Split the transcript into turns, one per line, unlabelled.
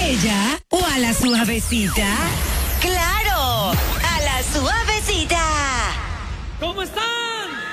bella o a la suavecita? ¡Claro! ¡A la suavecita!
¿Cómo están?